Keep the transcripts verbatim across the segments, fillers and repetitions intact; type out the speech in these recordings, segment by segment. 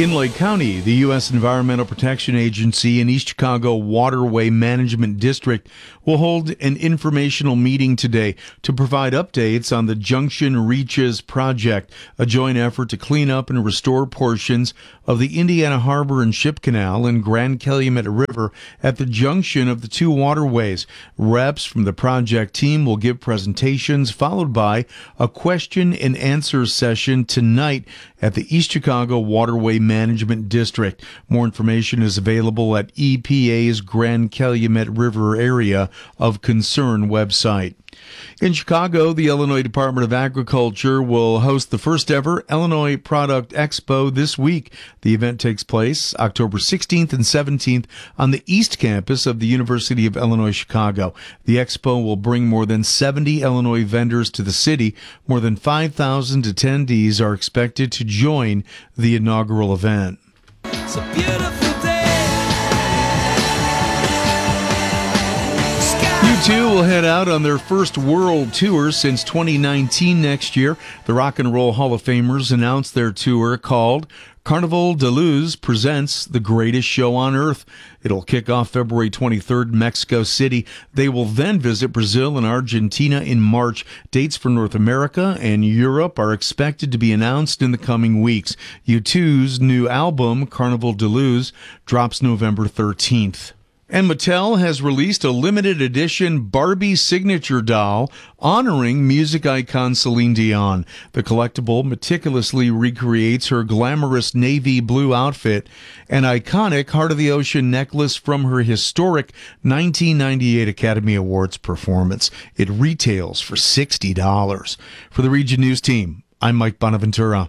In Lake County, the U S Environmental Protection Agency and East Chicago Waterway Management District will hold an informational meeting today to provide updates on the Junction Reaches project, a joint effort to clean up and restore portions of the Indiana Harbor and Ship Canal and Grand Calumet River at the junction of the two waterways. Reps from the project team will give presentations, followed by a question and answer session tonight at the East Chicago Waterway Management District. More information is available at E P A's Grand Calumet River Area of Concern website. In Chicago, the Illinois Department of Agriculture will host the first ever Illinois Product Expo this week. The event takes place October sixteenth and seventeenth on the East Campus of the University of Illinois Chicago. The expo will bring more than seventy Illinois vendors to the city. More than five thousand attendees are expected to join the inaugural event. It's a beautiful day. U two will head out on their first world tour since twenty nineteen next year. The Rock and Roll Hall of Famers announced their tour called Carnival de Luz Presents the Greatest Show on Earth. It'll kick off February twenty-third in Mexico City. They will then visit Brazil and Argentina in March. Dates for North America and Europe are expected to be announced in the coming weeks. U two's new album, Carnival de Luz, drops November thirteenth. And Mattel has released a limited edition Barbie signature doll honoring music icon Celine Dion. The collectible meticulously recreates her glamorous navy blue outfit, an iconic Heart of the Ocean necklace from her historic nineteen ninety-eight Academy Awards performance. It retails for sixty dollars. For the Region News Team, I'm Mike Bonaventura.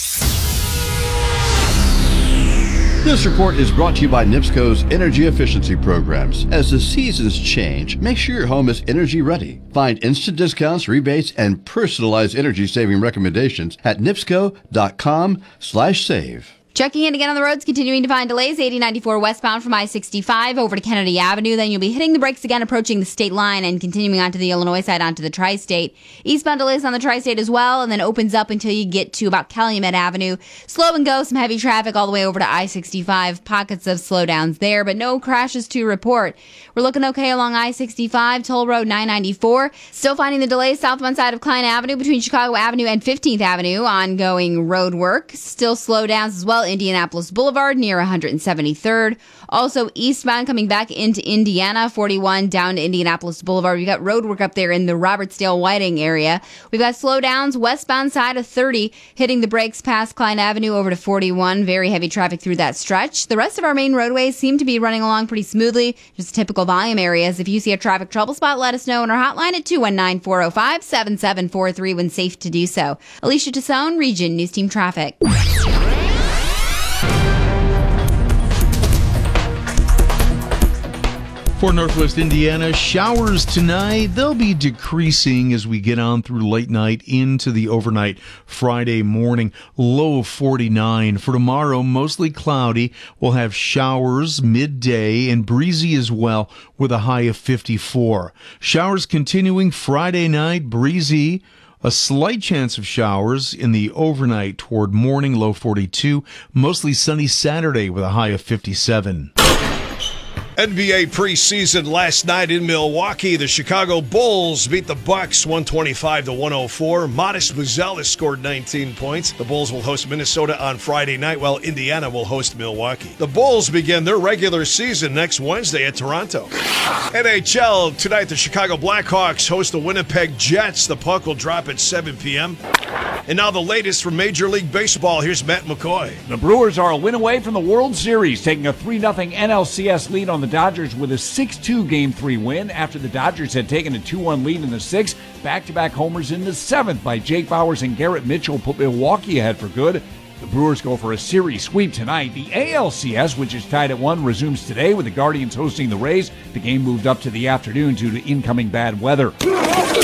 This report is brought to you by NIPSCO's energy efficiency programs. As the seasons change, make sure your home is energy ready. Find instant discounts, rebates, and personalized energy saving recommendations at nipsco.com slash save. Checking in again on the roads, continuing to find delays. eighty ninety-four westbound from I sixty-five over to Kennedy Avenue. Then you'll be hitting the brakes again approaching the state line and continuing onto the Illinois side onto the Tri-State. Eastbound delays on the Tri-State as well, and then opens up until you get to about Calumet Avenue. Slow and go, some heavy traffic all the way over to I sixty-five. Pockets of slowdowns there, but no crashes to report. We're looking okay along I sixty-five, Toll Road nine ninety-four. Still finding the delays southbound side of Klein Avenue between Chicago Avenue and fifteenth Avenue. Ongoing road work. Still slowdowns as well. Indianapolis Boulevard near one hundred seventy-third. Also eastbound coming back into Indiana, forty-one down to Indianapolis Boulevard. We've got road work up there in the Robertsdale Whiting area. We've got slowdowns westbound side of thirty, hitting the brakes past Klein Avenue over to forty-one. Very heavy traffic through that stretch. The rest of our main roadways seem to be running along pretty smoothly. Just typical volume areas. If you see a traffic trouble spot, let us know on our hotline at two one nine, four oh five, seven seven four three when safe to do so. Alicia Tassone, Region News Team Traffic. For Northwest Indiana, showers tonight. They'll be decreasing as we get on through late night into the overnight Friday morning. Low of forty-nine. For tomorrow, mostly cloudy. We'll have showers midday and breezy as well with a high of fifty-four. Showers continuing Friday night, breezy. A slight chance of showers in the overnight toward morning, low forty-two. Mostly sunny Saturday with a high of fifty-seven. N B A preseason last night in Milwaukee. The Chicago Bulls beat the Bucks one twenty-five to one oh four. Modest Buzelis scored nineteen points. The Bulls will host Minnesota on Friday night, while Indiana will host Milwaukee. The Bulls begin their regular season next Wednesday at Toronto. N H L tonight, the Chicago Blackhawks host the Winnipeg Jets. The puck will drop at seven p.m. And now the latest from Major League Baseball. Here's Matt McCoy. The Brewers are a win away from the World Series, taking a three nothing N L C S lead on the Dodgers with a six two Game three win after the Dodgers had taken a two one lead in the sixth. Back-to-back homers in the seventh by Jake Bauers and Garrett Mitchell put Milwaukee ahead for good. The Brewers go for a series sweep tonight. The A L C S, which is tied at one, resumes today with the Guardians hosting the Rays. The game moved up to the afternoon due to incoming bad weather.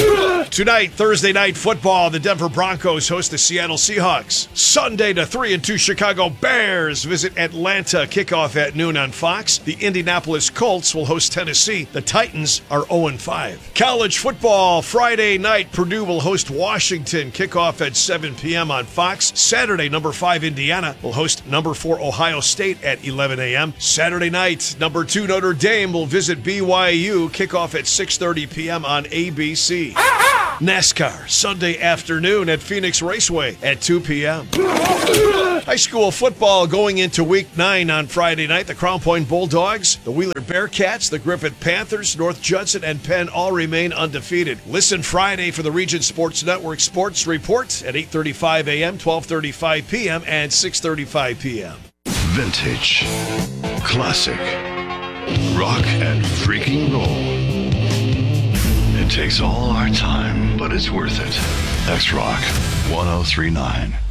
Tonight, Thursday night football, the Denver Broncos host the Seattle Seahawks. Sunday, the three and two Chicago Bears visit Atlanta. Kickoff at noon on Fox. The Indianapolis Colts will host Tennessee. The Titans are oh and five. College football, Friday night, Purdue will host Washington. Kickoff at seven p.m. on Fox. Saturday, number five Indiana will host number four Ohio State at eleven a.m. Saturday night, number two Notre Dame will visit B Y U. Kickoff at six thirty p.m. on A B C. NASCAR, Sunday afternoon at Phoenix Raceway at two p.m. High school football going into week nine on Friday night. The Crown Point Bulldogs, the Wheeler Bearcats, the Griffith Panthers, North Judson, and Penn all remain undefeated. Listen Friday for the Region Sports Network Sports Report at eight thirty-five a.m., twelve thirty-five p.m., and six thirty-five p.m. Vintage, classic, rock and freaking roll. It takes all our time, but it's worth it. X-Rock one oh three point nine.